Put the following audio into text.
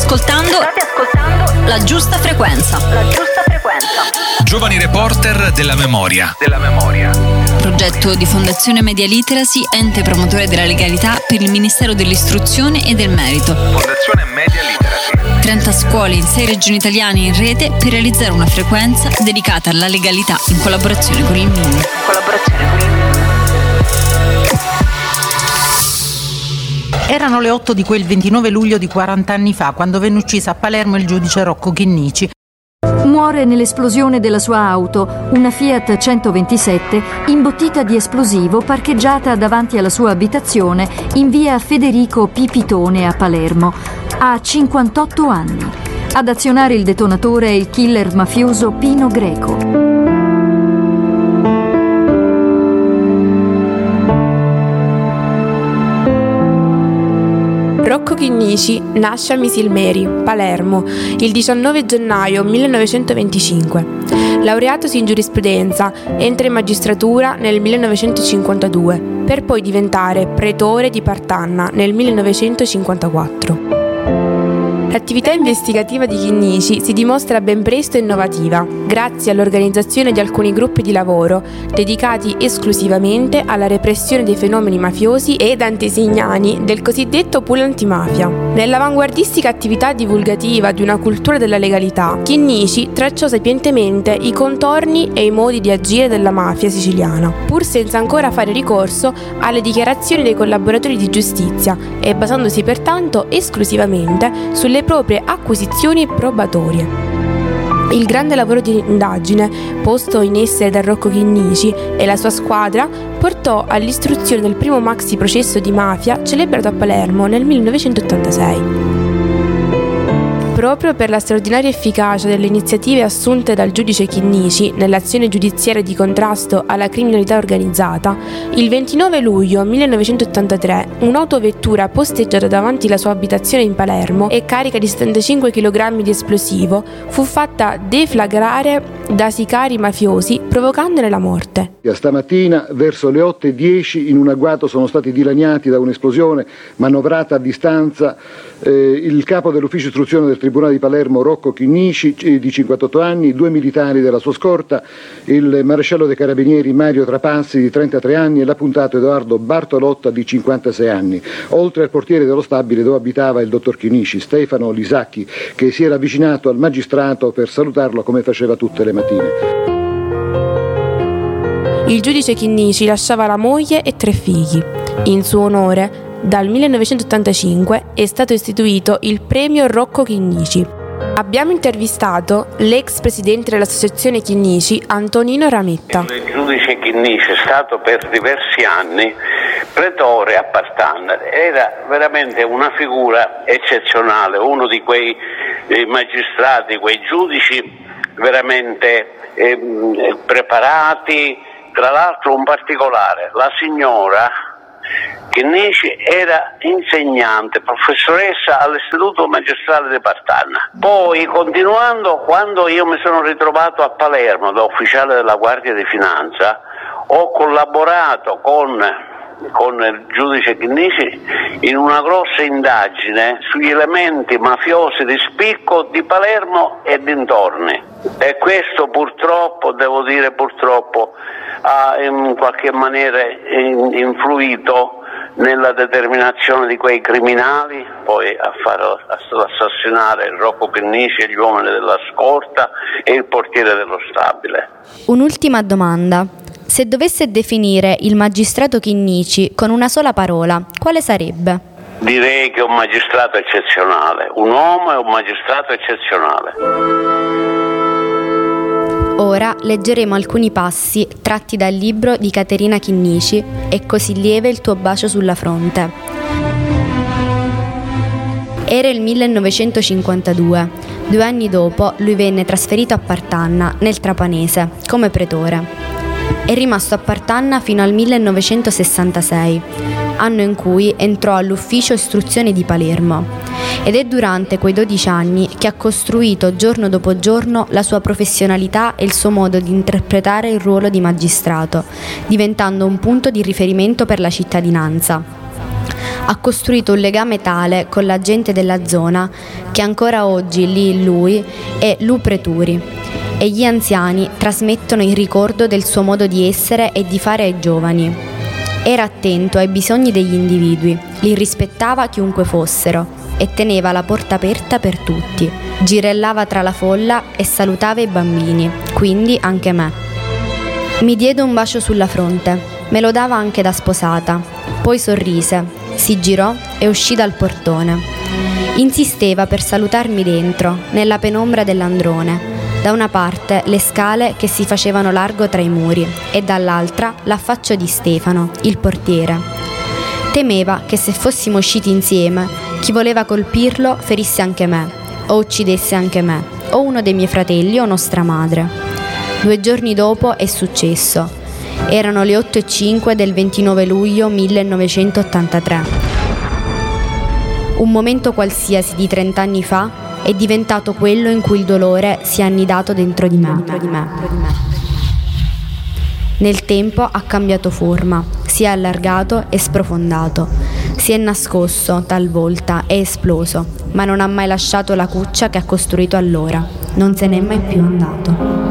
ascoltando La Giusta Frequenza. Giovani reporter della memoria. Progetto di Fondazione Media Literacy, ente promotore della legalità per il Ministero dell'Istruzione e del Merito. Fondazione Media Literacy. 30 scuole in 6 regioni italiane in rete per realizzare una frequenza dedicata alla legalità in collaborazione con il MIN. Erano le 8 di quel 29 luglio di 40 anni fa, quando venne uccisa a Palermo il giudice Rocco Chinnici. Muore nell'esplosione della sua auto, una Fiat 127, imbottita di esplosivo parcheggiata davanti alla sua abitazione in via Federico Pipitone a Palermo. Ha 58 anni. Ad azionare il detonatore è il killer mafioso Pino Greco. Rocco Chinnici nasce a Misilmeri, Palermo, il 19 gennaio 1925. Laureatosi in giurisprudenza, entra in magistratura nel 1952, per poi diventare pretore di Partanna nel 1954. L'attività investigativa di Chinnici si dimostra ben presto innovativa, grazie all'organizzazione di alcuni gruppi di lavoro dedicati esclusivamente alla repressione dei fenomeni mafiosi ed antesignani del cosiddetto pool antimafia. Nell'avanguardistica attività divulgativa di una cultura della legalità, Chinnici tracciò sapientemente i contorni e i modi di agire della mafia siciliana, pur senza ancora fare ricorso alle dichiarazioni dei collaboratori di giustizia e basandosi pertanto esclusivamente sulle proprie acquisizioni probatorie. Il grande lavoro di indagine posto in essere da Rocco Chinnici e la sua squadra portò all'istruzione del primo maxi processo di mafia celebrato a Palermo nel 1986. Proprio per la straordinaria efficacia delle iniziative assunte dal giudice Chinnici nell'azione giudiziaria di contrasto alla criminalità organizzata, il 29 luglio 1983 un'autovettura posteggiata davanti alla sua abitazione in Palermo e carica di 75 kg di esplosivo fu fatta deflagrare da sicari mafiosi provocandone la morte. Stamattina verso le 8:10 in un agguato sono stati dilaniati da un'esplosione manovrata a distanza il capo dell'ufficio istruzione del Tribunale di Palermo Rocco Chinnici di 58 anni, 2 militari della sua scorta, il maresciallo dei carabinieri Mario Trapassi di 33 anni e l'appuntato Edoardo Bartolotta di 56 anni, oltre al portiere dello stabile dove abitava il dottor Chinnici, Stefano Lisacchi, che si era avvicinato al magistrato per salutarlo come faceva tutte le mattine. Il giudice Chinnici lasciava la moglie e 3 figli. In suo onore, dal 1985 è stato istituito il premio Rocco Chinnici. Abbiamo intervistato l'ex presidente dell'associazione Chinnici, Antonino Rametta. Il giudice Chinnici è stato per diversi anni pretore a Partanna, era veramente una figura eccezionale, uno di quei magistrati, quei giudici veramente preparati. Tra l'altro un particolare, la signora Chinnici era insegnante, professoressa all'Istituto Magistrale di Partanna. Poi, continuando, quando io mi sono ritrovato a Palermo da ufficiale della Guardia di Finanza, ho collaborato con il giudice Chinnici in una grossa indagine sugli elementi mafiosi di spicco di Palermo e dintorni. E questo purtroppo, devo dire purtroppo, ha in qualche maniera influito nella determinazione di quei criminali poi a assassinare Rocco Chinnici e gli uomini della scorta e il portiere dello stabile. Un'ultima domanda. Se dovesse definire il magistrato Chinnici con una sola parola, quale sarebbe? Direi che è un magistrato eccezionale, un uomo e un magistrato eccezionale. Ora leggeremo alcuni passi tratti dal libro di Caterina Chinnici, È così lieve il tuo bacio sulla fronte. Era il 1952. 2 anni dopo lui venne trasferito a Partanna, nel Trapanese, come pretore. È rimasto a Partanna fino al 1966, anno in cui entrò all'ufficio istruzione di Palermo. Ed è durante quei 12 anni che ha costruito giorno dopo giorno la sua professionalità e il suo modo di interpretare il ruolo di magistrato, diventando un punto di riferimento per la cittadinanza. Ha costruito un legame tale con la gente della zona che ancora oggi lì in lui è Lupreturi e gli anziani trasmettono il ricordo del suo modo di essere e di fare ai giovani. Era attento ai bisogni degli individui, li rispettava chiunque fossero e teneva la porta aperta per tutti. Girellava tra la folla e salutava i bambini, quindi anche me. Mi diede un bacio sulla fronte, me lo dava anche da sposata, poi sorrise, si girò e uscì dal portone. Insisteva per salutarmi dentro, nella penombra dell'androne. Da una parte le scale che si facevano largo tra i muri e dall'altra l'affaccio di Stefano, il portiere. Temeva che se fossimo usciti insieme, chi voleva colpirlo ferisse anche me, o uccidesse anche me, o uno dei miei fratelli o nostra madre. 2 giorni dopo è successo. Erano le 8:05 del 29 luglio 1983. Un momento qualsiasi di 30 anni fa è diventato quello in cui il dolore si è annidato dentro di me. Nel tempo ha cambiato forma, si è allargato e sprofondato, si è nascosto talvolta e esploso, ma non ha mai lasciato la cuccia che ha costruito allora. Non se n'è mai più andato.